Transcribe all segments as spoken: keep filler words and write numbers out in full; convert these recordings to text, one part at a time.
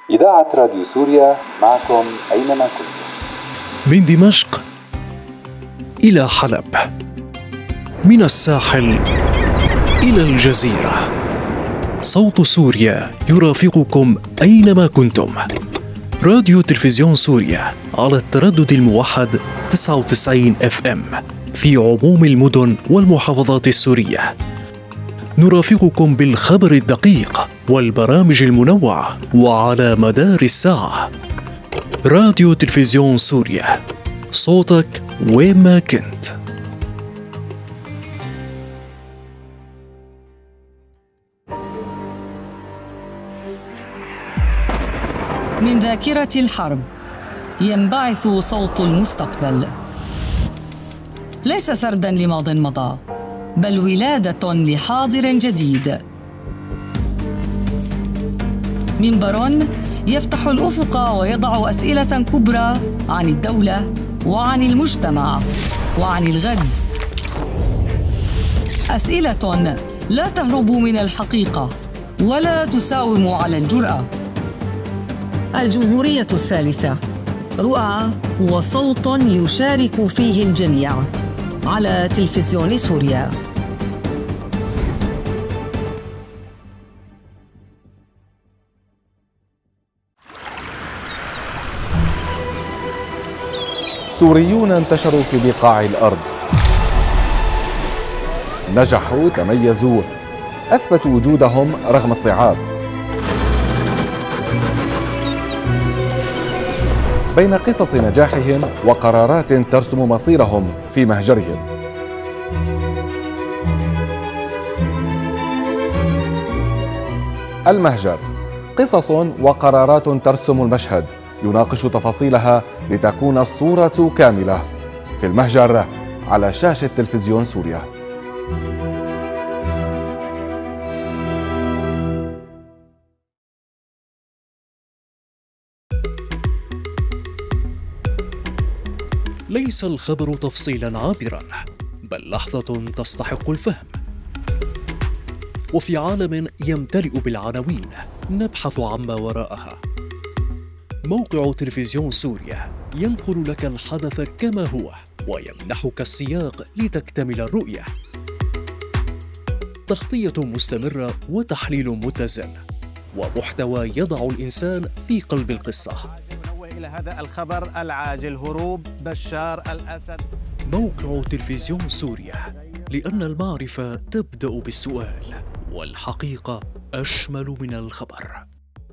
إذاعة راديو سوريا معكم أينما كنتم. من دمشق إلى حلب، من الساحل إلى الجزيرة، صوت سوريا يرافقكم أينما كنتم. راديو تلفزيون سوريا على التردد الموحد تسعة وتسعين إف إم في عموم المدن والمحافظات السورية. نرافقكم بالخبر الدقيق والبرامج المنوعة وعلى مدار الساعة. راديو تلفزيون سوريا، صوتك وين ما كنت. من ذاكرة الحرب ينبعث صوت المستقبل، ليس سردا لماض مضى، بل ولادة لحاضر جديد. منبر يفتح الأفق ويضع أسئلة كبرى عن الدولة وعن المجتمع وعن الغد، أسئلة لا تهرب من الحقيقة ولا تساوم على الجرأة. الجمهورية الثالثة، رؤى وصوت يشارك فيه الجميع على تلفزيون سوريا. سوريون انتشروا في بقاع الأرض، نجحوا، تميزوا، أثبتوا وجودهم رغم الصعاب. بين قصص نجاحهم وقرارات ترسم مصيرهم في مهجرهم. المهجر، قصص وقرارات ترسم المشهد، يناقش تفاصيلها لتكون الصورة كاملة. في المهجر على شاشة تلفزيون سوريا. ليس الخبر تفصيلا عابرا، بل لحظة تستحق الفهم. وفي عالم يمتلئ بالعناوين نبحث عما وراءها. موقع تلفزيون سوريا ينقل لك الحدث كما هو ويمنحك السياق لتكتمل الرؤية. تغطية مستمرة وتحليل متزن ومحتوى يضع الإنسان في قلب القصة. إلى هذا الخبر العاجل، هروب بشار الأسد. موقع تلفزيون سوريا، لأن المعرفة تبدأ بالسؤال والحقيقة أشمل من الخبر.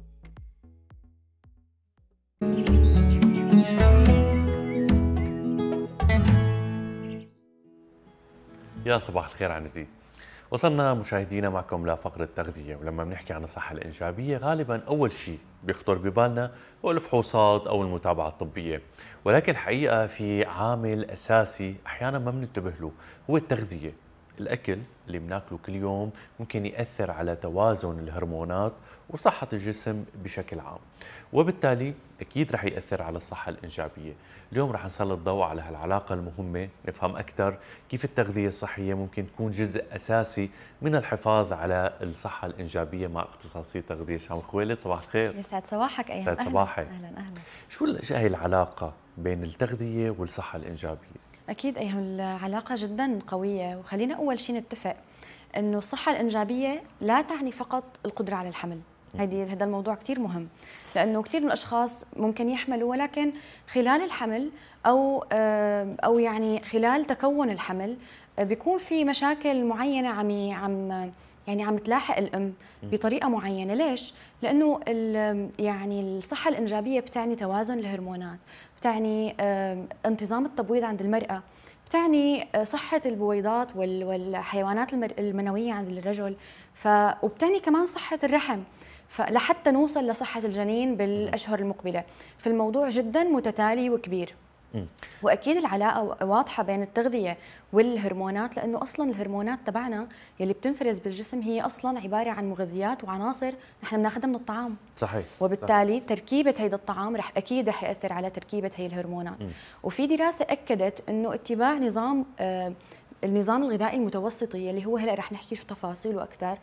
يا صباح الخير عن جديد. وصلنا مشاهدينا معكم لفقرة تغذية، ولما بنحكي عن الصحة الإنجابية غالبا أول شيء بيخطر ببالنا هو الفحوصات أو المتابعة الطبية، ولكن الحقيقة في عامل أساسي أحيانا ما بننتبه له، هو التغذية. الأكل اللي بناكله كل يوم ممكن يأثر على توازن الهرمونات وصحة الجسم بشكل عام، وبالتالي أكيد رح يأثر على الصحة الإنجابية. اليوم رح نسلط الضوء على هالعلاقة المهمة، نفهم أكثر كيف التغذية الصحية ممكن تكون جزء أساسي من الحفاظ على الصحة الإنجابية مع اختصاصية تغذية شام خويلد. صباح الخير. يسعد صباحك أيام. يسعد صباحك. أهلا أهلا. شو هي العلاقة بين التغذية والصحة الإنجابية؟ أكيد أيهم العلاقة جدا قوية، وخلينا أول شيء نتفق إنه الصحة الإنجابية لا تعني فقط القدرة على الحمل. هيدي هذا الموضوع كتير مهم، لأنه كتير من الأشخاص ممكن يحملوا ولكن خلال الحمل أو أو يعني خلال تكون الحمل بيكون في مشاكل معينة عم عم يعني عم تلاحق الأم بطريقة معينة. ليش؟ لأنه يعني الصحة الإنجابية بتعني توازن الهرمونات، بتعني انتظام التبويض عند المرأة، بتعني صحة البويضات والحيوانات المنوية عند الرجل، ف وبتعني كمان صحة الرحم، فلحتى نوصل لصحة الجنين بالأشهر المقبلة. فالموضوع جدا متتالي وكبير. واكيد العلاقه واضحه بين التغذيه والهرمونات، لانه اصلا الهرمونات تبعنا يلي بتنفرز بالجسم هي اصلا عباره عن مغذيات وعناصر نحن بناخذها من الطعام. صحيح. وبالتالي صحيح. تركيبه هيدا الطعام رح اكيد رح ياثر على تركيبه هي الهرمونات. م. وفي دراسه اكدت انه اتباع نظام النظام الغذائي المتوسطي اللي هو هلا رح نحكي شو تفاصيله اكثر،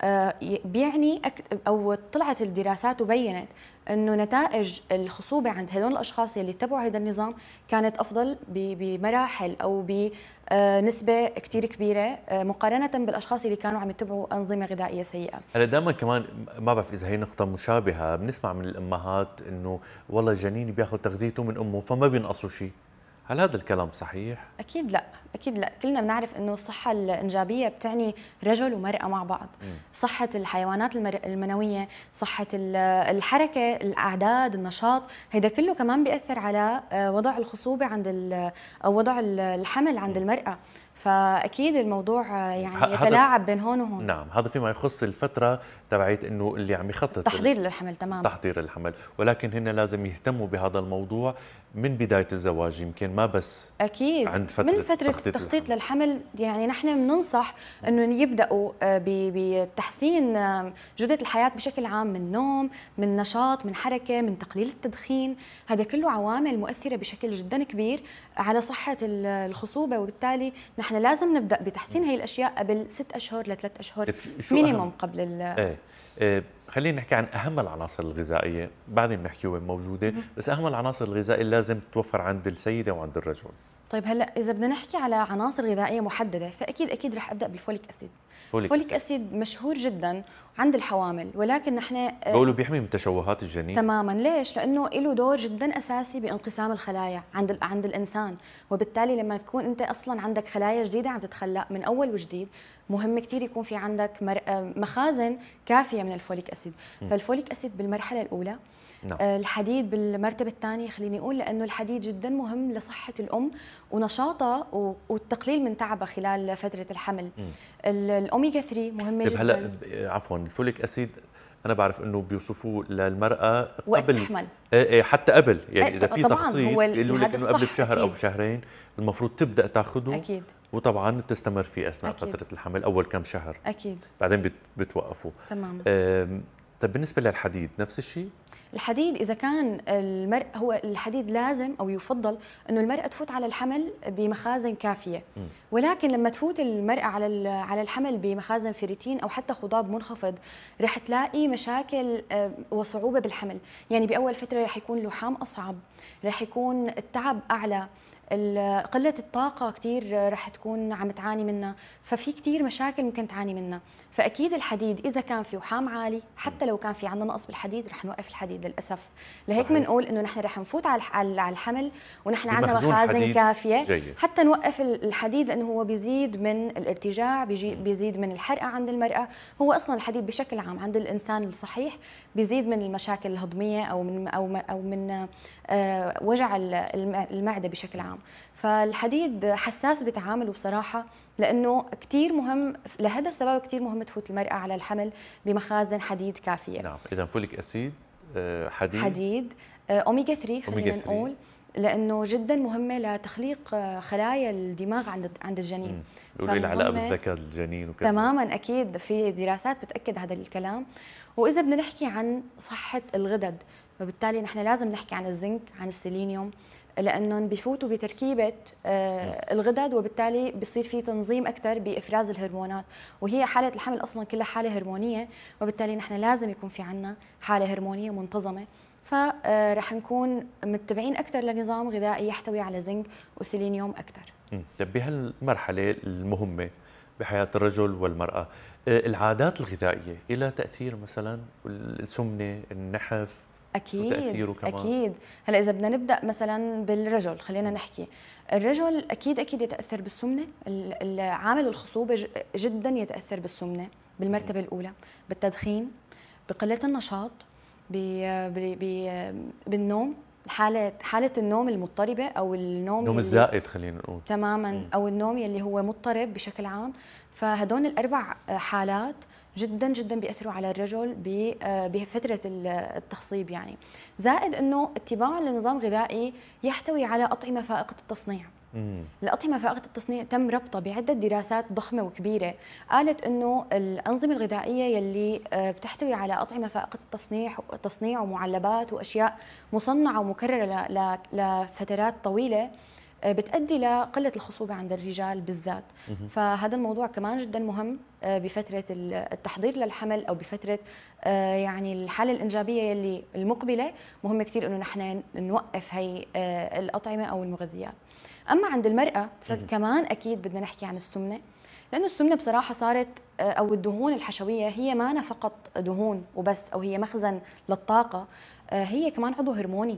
بيعني او طلعت الدراسات وبينت انه نتائج الخصوبه عند هدول الاشخاص اللي اتبعوا هذا النظام كانت افضل بمراحل او بنسبه كثير كبيره مقارنه بالاشخاص اللي كانوا عم يتبعوا انظمه غذائيه سيئه. هلا دائما كمان ما بعرف اذا هي نقطه مشابهه، بنسمع من الامهات انه والله الجنين بياخذ تغذيته من امه فما بينقصوا شيء، هل هذا الكلام صحيح؟ اكيد لا، اكيد لا، كلنا بنعرف انه الصحه الانجابيه بتعني رجل ومراه مع بعض. م. صحه الحيوانات المنويه، صحه الحركه، الاعداد، النشاط، هذا كله كمان بياثر على وضع الخصوبه عند او وضع الحمل عند المراه. فاكيد الموضوع يعني يتلاعب بين هون وهون. نعم، هذا فيما يخص الفتره تبعت انه اللي عم يخطط تحضير للحمل. تمام، تحضير الحمل، ولكن هن لازم يهتموا بهذا الموضوع من بدايه الزواج، يمكن ما بس اكيد عند فتره من فتره التخطيط للحمل. يعني نحن بننصح انه يبداوا بتحسين جوده الحياه بشكل عام، من نوم، من نشاط، من حركه، من تقليل التدخين. هذا كله عوامل مؤثره بشكل جدا كبير على صحه الخصوبه، وبالتالي نحن لازم نبدا بتحسين هي الاشياء قبل ست اشهر لثلاث اشهر مينيموم قبل ال ايه. إيه. خلينا نحكي عن اهم العناصر الغذائيه، بعدين بنحكي وين موجوده، بس اهم العناصر الغذائيه لازم تتوفر عند السيده وعند الرجل. طيب هلا اذا بدنا نحكي على عناصر غذائيه محدده، فاكيد اكيد رح ابدا بالفوليك اسيد. فوليك, فوليك اسيد مشهور جدا عند الحوامل، ولكن نحن بيقولوا بيحمي من تشوهات الجنين. تماما. ليش؟ لانه له دور جدا اساسي بانقسام الخلايا عند عند الانسان، وبالتالي لما تكون انت اصلا عندك خلايا جديده عم تتخلق من اول وجديد، مهم كثير يكون في عندك مخازن كافيه من الفوليك اسيد. م. فالفوليك اسيد بالمرحله الاولى. نعم. الحديد بالمرتبة الثانية، خليني أقول، لأنه الحديد جدا مهم لصحة الأم ونشاطها والتقليل من تعبها خلال فترة الحمل. الأوميجا ثلاثة مهمة جدا. هلا عفوا، الفوليك أسيد أنا بعرف إنه بيوصفوه للمرأة وقت قبل الحمل، ايه حتى قبل، يعني إذا في تخطيط بيقولوا لك إنه قبل بشهر أكيد. أو بشهرين المفروض تبدأ تاخذه أكيد. وطبعا تستمر فيه أثناء أكيد. فترة الحمل أول كم شهر أكيد، بعدين بتوقفوا. تمام. طيب بالنسبة للحديد نفس الشيء؟ الحديد إذا كان المرأة، هو الحديد لازم أو يفضل إنه المرأة تفوت على الحمل بمخازن كافية، م. ولكن لما تفوت المرأة على على الحمل بمخازن فيريتين أو حتى خضاب منخفض، رح تلاقي مشاكل وصعوبة بالحمل. يعني بأول فترة رح يكون لحام أصعب، رح يكون التعب أعلى، قلة الطاقة كتير رح تكون عم تعاني منها، ففي كتير مشاكل ممكن تعاني منها. فأكيد الحديد إذا كان في وحام عالي، حتى لو كان في عندنا نقص بالحديد رح نوقف الحديد للأسف. لهيك بنقول إنه نحن رح نفوت على الحمل ونحن عندنا مخازن كافية جيد. حتى نوقف الحديد، لأنه هو بيزيد من الارتجاع، بيزيد من الحرقة عند المرأة. هو أصلا الحديد بشكل عام عند الإنسان الصحيح بيزيد من المشاكل الهضمية أو من أو أو من آه وجع المعدة بشكل عام. فالحديد حساس بتعامله بصراحة، لأنه كتير مهم، لهذا السبب كتير مهم تفوت المرأة على الحمل بمخازن حديد كافية. نعم، إذا فوليك أسيد، حديد حديد، أوميجا ثلاثة خلينا نقول، لأنه جدا مهمة لتخليق خلايا الدماغ عند عند الجنين. بيقولوا لي علاقة بالذكاء الجنين وكذا. تماما، أكيد في دراسات بتأكد هذا الكلام. وإذا بدنا نحكي عن صحة الغدد، وبالتالي نحن لازم نحكي عن الزنك، عن السيلينيوم، لأنهم بفوتوا بتركيبة آه الغدد، وبالتالي بصير في تنظيم أكثر بإفراز الهرمونات، وهي حالة الحمل أصلا كلها حالة هرمونية، وبالتالي نحن لازم يكون في عنا حالة هرمونية منتظمة. فرح نكون متبعين أكثر لنظام غذائي يحتوي على زنك وسيلينيوم أكثر. طيب بهالمرحلة المهمة بحياة الرجل والمرأة، العادات الغذائية إلى تأثير مثلا السمنة، النحف، أكيد أكيد. هلا إذا بدنا نبدأ مثلا بالرجل، خلينا نحكي الرجل أكيد أكيد يتأثر بالسمنة. عامل الخصوبة جدا يتأثر بالسمنة بالمرتبة الأولى، بالتدخين، بقلة النشاط، بالنوم، حالة حالة النوم المضطربة أو النوم النوم الزائد خلينا نقول. تماما م. أو النوم يلي هو مضطرب بشكل عام. فهدول الأربع حالات جدا جدا بيأثروا على الرجل بفترة التخصيب. يعني زائد أنه اتباع لنظام غذائي يحتوي على أطعمة فائقة التصنيع. مم. الأطعمة فائقة التصنيع تم ربطها بعدة دراسات ضخمة وكبيرة، قالت أنه الأنظمة الغذائية يلي بتحتوي على أطعمة فائقة التصنيع تصنيع ومعلبات وأشياء مصنعة ومكررة لفترات طويلة بتؤدي لقله الخصوبه عند الرجال بالذات. فهذا الموضوع كمان جدا مهم بفتره التحضير للحمل او بفتره يعني الحاله الانجابيه اللي المقبله. مهم كثير انه نحن نوقف هي الاطعمه او المغذيات. اما عند المراه فكمان اكيد بدنا نحكي عن السمنه، لانه السمنه بصراحه صارت او الدهون الحشويه هي ما فقط دهون وبس او هي مخزن للطاقه، هي كمان عضو هرموني.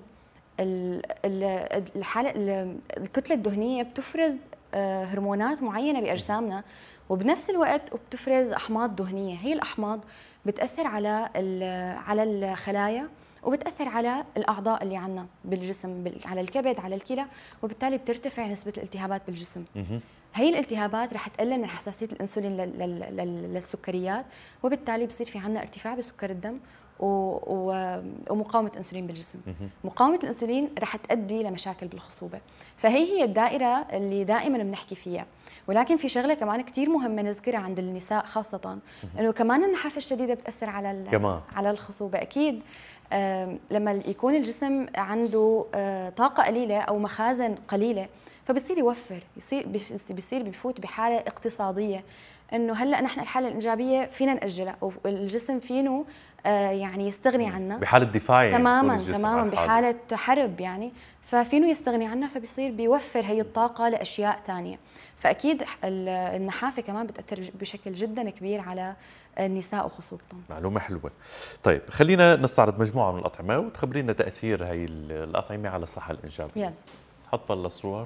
الحاله الكتله الدهنيه بتفرز هرمونات معينه باجسامنا، وبنفس الوقت بتفرز احماض دهنيه. هي الاحماض بتاثر على على الخلايا وبتاثر على الاعضاء اللي عندنا بالجسم، على الكبد، على الكلى، وبالتالي بترتفع نسبه الالتهابات بالجسم. هي الالتهابات رح تقلل من حساسيه الانسولين للسكريات، وبالتالي بصير في عندنا ارتفاع بسكر الدم ومقاومه انسولين بالجسم. مقاومه الانسولين رح تؤدي لمشاكل بالخصوبه. فهي هي الدائره اللي دائما بنحكي فيها. ولكن في شغله كمان كثير مهمه نذكرها عند النساء خاصه، انه كمان النحافه الشديده بتاثر على كمان. على الخصوبه اكيد. لما يكون الجسم عنده طاقه قليله او مخازن قليله فبصير يوفر، يصير بصير بفوت بحاله اقتصاديه، انه هلا نحن الحاله الانجابيه فينا ناجلها والجسم فينه يعني يستغني عنها بحاله دفاع يعني تماما تماما بحاله حرب يعني، ففينه يستغني عنها، فبصير بيوفر هي الطاقه لاشياء ثانيه. فاكيد النحافه كمان بتاثر بشكل جدا كبير على النساء وخصوبتهم. معلومه حلوه. طيب خلينا نستعرض مجموعه من الاطعمه وتخبرينا تاثير هي الاطعمه على الصحه الانجابيه. يلا حط بالصور.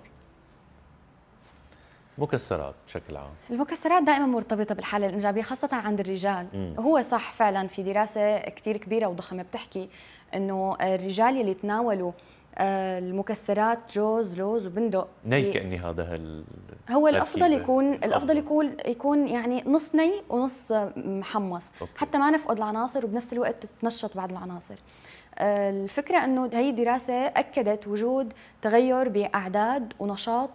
مكسرات بشكل عام، المكسرات دائما مرتبطه بالحاله الانجابيه خاصه عند الرجال. مم. هو صح فعلا في دراسه كثير كبيره وضخمه بتحكي انه الرجال اللي تناولوا المكسرات جوز لوز وبندق ني كأني هذا هو الافضل يكون الافضل يكون يكون يعني نص ني ونص محمص. أوكي. حتى ما نفقد العناصر وبنفس الوقت تتنشط بعض العناصر. الفكره انه هي الدراسه اكدت وجود تغير باعداد ونشاط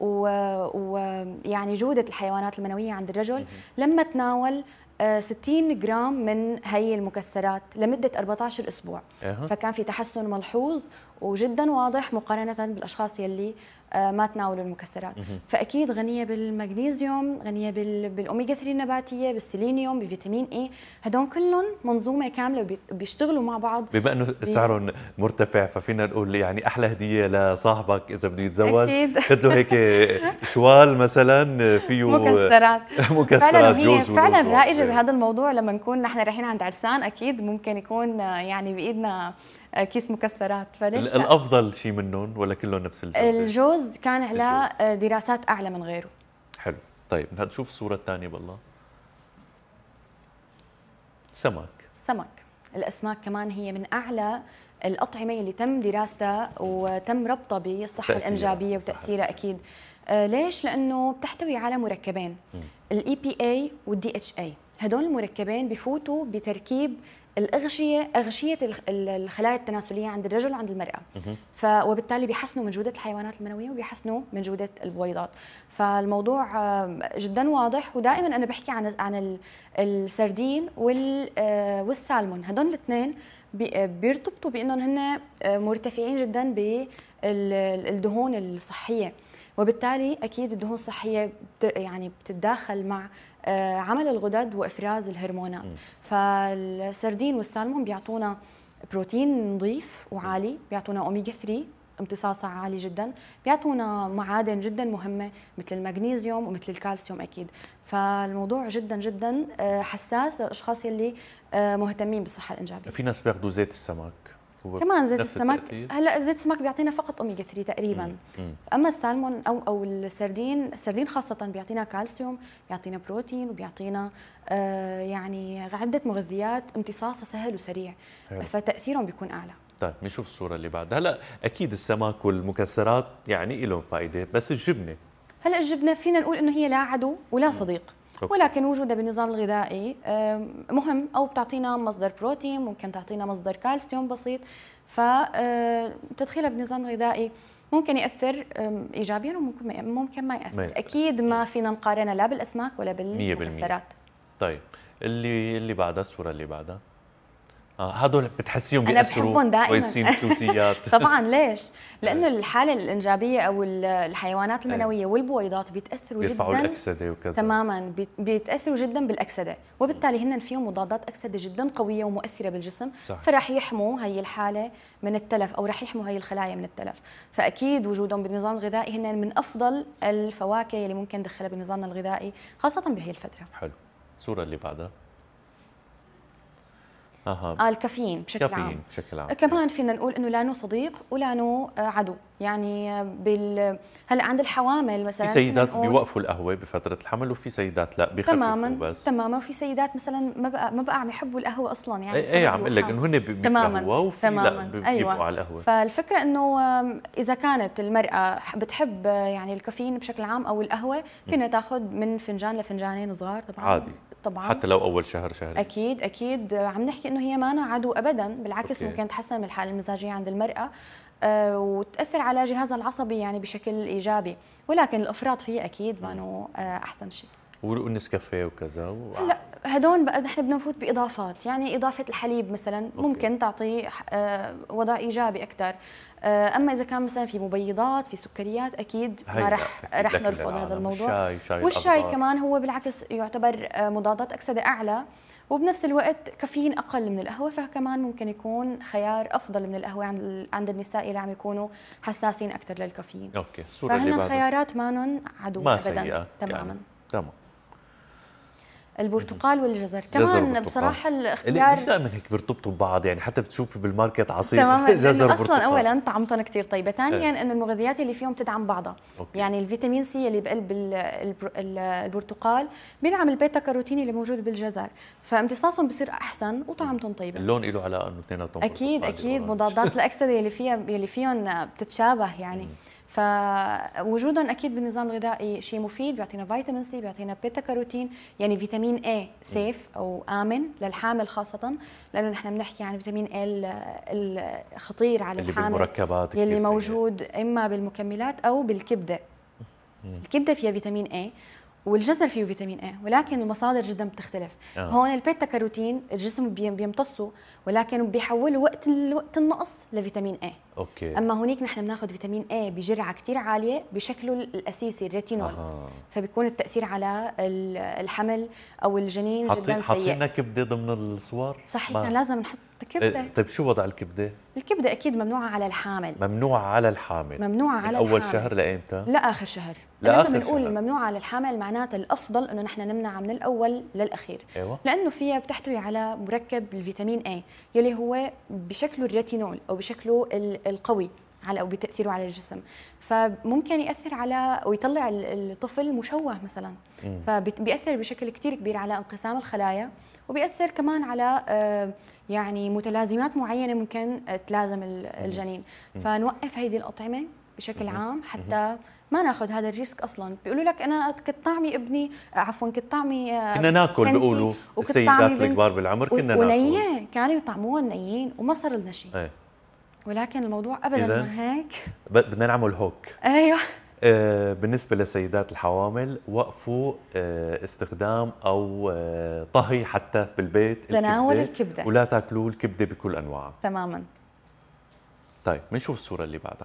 ويعني جودة الحيوانات المنوية عند الرجل لما تناول ستين جرام من هي المكسرات لمدة أربعة عشر أسبوع. أه. فكان في تحسن ملحوظ وجدا واضح مقارنة بالأشخاص يلي ما تناولوا المكسرات. مه. فأكيد غنية بالمغنيسيوم، غنية بالأوميجا ثلاثة النباتية، بالسيلينيوم، بفيتامين إي، هدول كلهم منظومة كاملة بيشتغلوا مع بعض. بما أنه سعرهم مرتفع ففينا نقول يعني أحلى هدية لصاحبك إذا بده يتزوج خذ له هيك شوال مثلا فيه مكسرات. مكسرات جوز فعلا رائجة بهذا الموضوع. لما نكون نحن رايحين عند عرسان أكيد ممكن يكون يعني بإيدنا كيس مكسرات. فليش الافضل شيء منهم ولا كلهم نفس الجوده؟ الجوز كان على دراسات اعلى من غيره. حلو. طيب نشوف الصوره الثانيه بالله. سمك. السمك، الاسماك كمان هي من اعلى الاطعمه اللي تم دراستها وتم ربطها بالصحه الانجابيه وتاثيرها. اكيد. آه ليش؟ لانه بتحتوي على مركبين، الاي بي اي والدي اتش اي. هدول المركبين بفوتوا بتركيب الأغشية، أغشية الخلايا التناسلية عند الرجل وعند المرأة. ف وبالتالي بيحسنوا من جودة الحيوانات المنوية وبيحسنوا من جودة البويضات. فالموضوع جدا واضح. ودائما أنا بحكي عن عن السردين والسالمون، هدول الاثنين بيرتبطوا بأنهم هن مرتفعين جدا بالدهون الصحية، وبالتالي أكيد الدهون الصحية يعني بتتداخل مع عمل الغدد وإفراز الهرمونات. فالسردين والسالمون بيعطونا بروتين نظيف وعالي، بيعطونا أوميجا ثلاثة امتصاصها عالي جدا، بيعطونا معادن جدا مهمة مثل المغنيسيوم ومثل الكالسيوم أكيد. فالموضوع جدا جدا حساس للأشخاص يلي مهتمين بالصحة الإنجابية. في ناس بياخذوا زيت السمك كمان زيت السمك. هلا زيت السمك بيعطينا فقط اوميجا ثلاثة تقريبا. مم. مم. اما السالمون او او السردين، السردين خاصه بيعطينا كالسيوم، بيعطينا بروتين، وبيعطينا آه يعني عده مغذيات امتصاصها سهل وسريع. حلو. فتاثيرهم بيكون اعلى. طيب نشوف الصوره اللي بعدها. هلا اكيد السمك والمكسرات يعني لهم فائده، بس الجبنه، هلا الجبنه فينا نقول انه هي لا عدو ولا صديق. أوكي. ولكن وجودها بالنظام الغذائي مهم، او بتعطينا مصدر بروتين، ممكن تعطينا مصدر كالسيوم بسيط. فتدخيلها بالنظام الغذائي ممكن ياثر ايجابيا وممكن ممكن ما ياثر. ما اكيد ما فينا نقارنها لا بالاسماك ولا بالمكسرات. طيب اللي اللي بعدها، الصوره اللي بعدها اه هدول بتحسيهم أنا بيأثروا بحبهم دائماً. كويسين بروتيات؟ طبعا ليش؟ لانه الحاله الانجابيه او ال- الحيوانات أي. المنويه والبويضات بيتاثروا بيرفعوا جدا الاكسده وكذا. تماما، بيت- بيتاثروا جدا بالاكسده، وبالتالي هن فيهم مضادات اكسده جدا قويه ومؤثره بالجسم، صح. فراح يحموا هي الحاله من التلف او راح يحموا هي الخلايا من التلف، فاكيد وجودهم بالنظام الغذائي هن من افضل الفواكه اللي ممكن ندخلها بنظامنا الغذائي خاصه بهي الفتره. حلو. الصوره اللي بعدها. اها آه الكافيين بشكل كافيين عام. بشكل عام. كمان فينا نقول انه لا نو صديق ولا نو آه، عدو، يعني آه، بال هلا عند الحوامل مثلا في فينا سيدات نقول- بيوقفوا القهوه بفتره الحمل وفي سيدات لا بيخففوا تماما بس. تماما، وفي سيدات مثلا ما بقى ما بقى عم يحبوا القهوه اصلا، يعني اي اي عم اقول لك انه هن بي- تماماً، بيكرهوها وفي لا تماماً، بيبقوا أيوة. على القهوه. فالفكره انه آم، اذا كانت المراه بتحب آه، يعني الكافيين بشكل عام او القهوه، فينا تاخذ من فنجان لفنجانين صغار طبعا عادي طبعا حتى لو اول شهر شهرين. اكيد اكيد آه، عم نحكي انه هي ما عدو ابدا، بالعكس أوكي. ممكن تحسن من الحاله المزاجيه عند المراه آه، وتاثر على جهازها العصبي يعني بشكل ايجابي، ولكن الافراط فيه اكيد ما انه آه، احسن شيء. والنسكافيه وكذا و... هلا هدول بقى نحن بدنا نفوت باضافات، يعني اضافه الحليب مثلا ممكن تعطي آه، وضع ايجابي اكثر، آه، اما اذا كان مثلا في مبيضات في سكريات اكيد هي ما لا، رح أكيد رح لكل نرفض هذا العالم. الموضوع. الشاي شاي والشاي الأخضر. كمان هو بالعكس يعتبر آه، مضادات اكسده اعلى، وبنفس الوقت كافيين اقل من القهوه، فكمان ممكن يكون خيار افضل من القهوه عند عند النساء اللي عم يكونوا حساسين اكثر للكافيين. اوكي الصوره اللي فهن بعدها الخيارات مانن عدو ما ابدا سيئه تماما يعني. تمام. البرتقال والجزر جزر كمان وبرتقال. بصراحه ليه- الاختيار ليش دائما هيك بيرتبطوا ببعض؟ يعني حتى بتشوفي بالماركت عصير تماما جزر جزر برتقال. اصلا اولا طعمتهم كثير طيبه، ثانيا إيه. انه المغذيات اللي فيهم تدعم بعضها. أوكي. يعني الفيتامين سي اللي بقلب ال- البر- ال- البرتقال بيدعم البيتا كاروتين اللي موجود بالجزر، فامتصاصهم بصير احسن وطعمتهم طيبه. اللون له علاقه انه اثنيناتهم اكيد برتقالي اكيد أورانج. مضادات الاكسده اللي فيها اللي فيهم بتتشابه يعني، فوجودهم اكيد بالنظام الغذائي شيء مفيد، بيعطينا فيتامين سي، بيعطينا بيتا كاروتين، يعني فيتامين اي سيف او امن للحامل خاصه، لانه نحن بنحكي عن فيتامين اي الخطير على اللي الحامل بالمركبات كتير يلي سيء. موجود اما بالمكملات او بالكبده. الكبده فيها فيتامين اي والجزر فيه فيتامين اي، ولكن المصادر جدا بتختلف. آه. هون البيتا كاروتين الجسم بي- بيمتصه، ولكن بيحوله وقت ال- وقت النقص لفيتامين اي. اوكي. اما هونيك نحن بناخذ فيتامين اي بجرعه كثير عاليه بشكله الاساسي الريتينول، آه. فبيكون التاثير على ال- الحمل او الجنين حاطين جدا حاطين لنا سيء. كبده ضمن الصور؟ صحيح ما- كان لازم نحط كبده. إيه، طيب شو وضع الكبده؟ الكبده اكيد ممنوعه على الحامل، ممنوع على الحامل. ممنوعه من على اول الحامل. شهر لايمتى؟ لاخر شهر. لآخر لما بنقول شهر. الممنوعه على الحامل معناتها الافضل انه نحن نمنع من الاول للاخير. ايوه. لانه فيها بتحتوي على مركب الفيتامين اي يلي هو بشكله الريتينول او بشكله ال- القوي على او بتاثيره على الجسم، فممكن ياثر على ويطلع ال- الطفل مشوه مثلا، فبياثر بشكل كثير كبير على انقسام الخلايا، وبيأثر كمان على آه، يعني متلازمات معينه ممكن آه، تلازم ال- الجنين، فنوقف هيدي الاطعمه بشكل عام حتى ما ناخذ هذا الريسك. اصلا بيقولوا لك انا كنت طعمي ابني آه، عفوا كنت طعمي آه، كنا ناكل بنتي بيقولوا وكنت السيدات طعمي بنت- الكبار بالعمر كنا و- ناكل. ونيين كانوا يطعموها نيين وما صار لنا شيء، ايه. ولكن الموضوع ابدا إذن؟ ما هيك. ب- بدنا نعمل هوك. ايوه آه، بالنسبة للسيدات الحوامل وقفوا آه، استخدام أو آه، طهي حتى بالبيت تناول الكبدة. ولا تاكلوا الكبدة بكل أنواعها. تماما. طيب بنشوف الصورة اللي بعدها.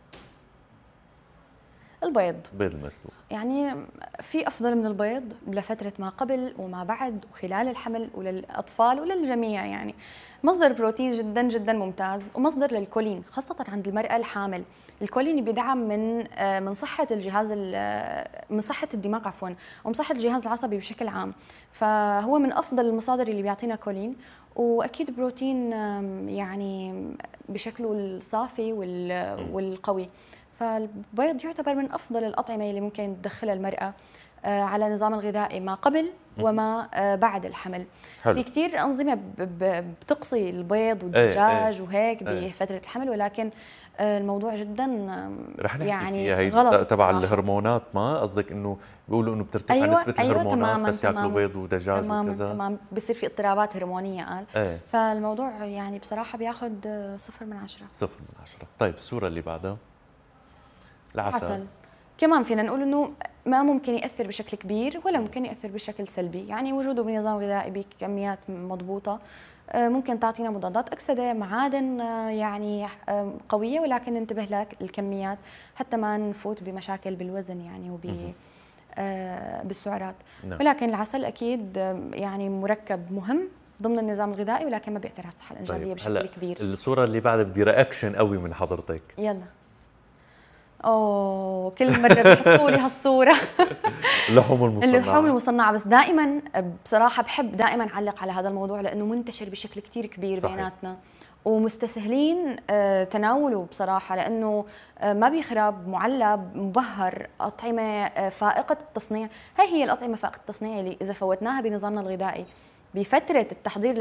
البيض بيض المسلوق. يعني في افضل من البيض لفتره ما قبل وما بعد وخلال الحمل وللاطفال وللجميع، يعني مصدر بروتين جدا جدا ممتاز ومصدر للكولين خاصه عند المراه الحامل. الكولين بيدعم من آه، من صحه الجهاز ال- من صحه الدماغ عفوا ومن صحه الجهاز العصبي بشكل عام، فهو من افضل المصادر اللي بيعطينا كولين، واكيد بروتين آم، يعني بشكله الصافي وال- والقوي. فالبيض يعتبر من افضل الاطعمه اللي ممكن تدخلها المراه آه، على النظام الغذائي ما قبل وما آه، بعد الحمل. حلو. في كثير انظمه ب- ب- بتقصي البيض إيه، والدجاج إيه، وهيك إيه. بفتره الحمل، ولكن آه، الموضوع جدا آم، رح نحكي يعني فيها هي غلط تبع بصراحة. الهرمونات، ما قصدك انه بيقولوا انه بترتفع أيوة، نسبة أيوة، الهرمونات تماماً، بس ياكلوا تماماً. بيض ودجاج تماما وكذا؟ تمام بصير في اضطرابات هرمونيه قال. ايه. فالموضوع يعني بصراحه بياخذ آه، صفر من عشرة. صفر من عشرة. طيب الصورة اللي بعدها. العسل. عسل كمان فينا نقول انه ما ممكن ياثر بشكل كبير ولا ممكن ياثر بشكل سلبي، يعني وجوده بنظام غذائي بكميات مضبوطه ممكن تعطينا مضادات أكسدة، معادن يعني قوية، ولكن ننتبه لك الكميات حتى ما نفوت بمشاكل بالوزن يعني وب بالسعرات. نعم. ولكن العسل أكيد يعني مركب مهم ضمن النظام الغذائي، ولكن ما بيأثر على الصحة الإنجابية طيب. بشكل كبير. الصورة اللي بعدها بدي رياكشن قوي من حضرتك. يلا. اوه كل مره بيحطوا لي هالصوره. اللحوم المصنعه اللحوم المصنعه، بس دائما بصراحه بحب دائما اعلق على هذا الموضوع لانه منتشر بشكل كثير كبير صحيح. بيناتنا، ومستسهلين تناوله بصراحه، لانه ما بيخرب، معلب، مبهر، اطعمه فائقه التصنيع. هاي هي الاطعمه فائقه التصنيع اللي اذا فوتناها بنظامنا الغذائي بفتره التحضير